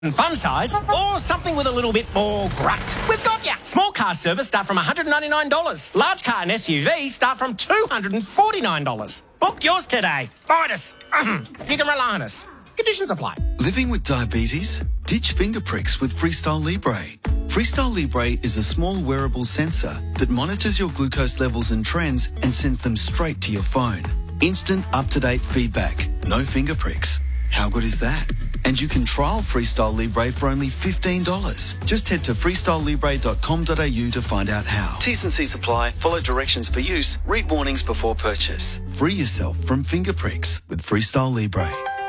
fun size, or something with a little bit more grunt. We've got ya! Small car service start from $199. Large car and SUV start from $249. Book yours today. Midas. You can rely on us. Conditions apply. Living with diabetes? Ditch finger pricks with Freestyle Libre. Freestyle Libre is a small wearable sensor that monitors your glucose levels and trends and sends them straight to your phone. Instant, up-to-date feedback. No finger pricks. How good is that? And you can trial Freestyle Libre for only $15. Just head to freestylelibre.com.au to find out how. T's and C's apply. Follow directions for use. Read warnings before purchase. Free yourself from finger pricks with Freestyle Libre.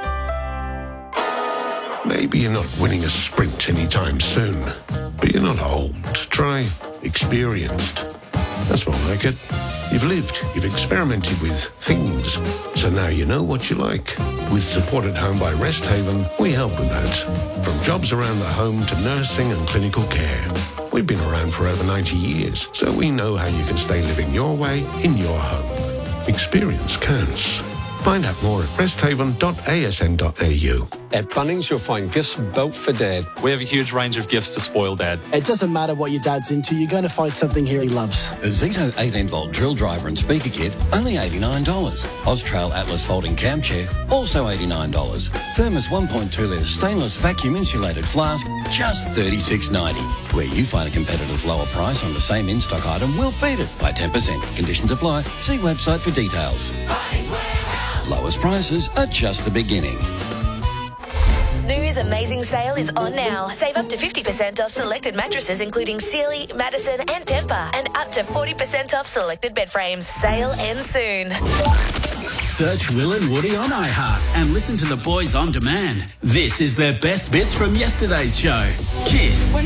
Maybe you're not winning a sprint anytime soon, but you're not old. Try experienced. That's more like it. You've lived, you've experimented with things, so now you know what you like. With Support at Home by Rest Haven, we help with that. From jobs around the home to nursing and clinical care. We've been around for over 90 years, so we know how you can stay living your way in your home. Experience counts. Find out more at resthaven.asn.au. At Bunnings, you'll find gifts built for Dad. We have a huge range of gifts to spoil Dad. It doesn't matter what your dad's into, you're going to find something here he loves. A Zito 18-volt drill driver and speaker kit, only $89. Austrail Atlas folding cam chair, also $89. Thermos 1.2-litre stainless vacuum-insulated flask, just $36.90. Where you find a competitor's lower price on the same in-stock item, we'll beat it by 10%. Conditions apply. See website for details. Lowest prices are just the beginning. Snooze Amazing Sale is on now. Save up to 50% off selected mattresses including Sealy, Madison and Tempur, and up to 40% off selected bed frames. Sale ends soon. Search Will and Woody on iHeart and listen to the boys on demand. This is their best bits from yesterday's show. Kiss.